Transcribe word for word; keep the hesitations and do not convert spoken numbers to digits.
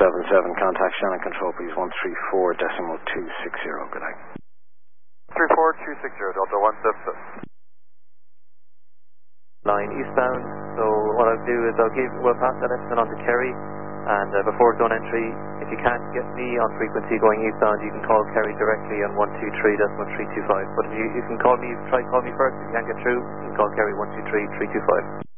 seven seven, contact Shannon Control, please, one three four decimal two six zero, good night. three four two six zero, Delta one seven seven. Line eastbound, so what I'll do is I'll give, we'll pass that estimate on to Kerry, and uh, before zone entry, if you can't get me on frequency going eastbound, you can call Kerry directly on one two three decimal three two five, but if you, you can call me, try call me first, if you can't get through, you can call Kerry one two three three two five.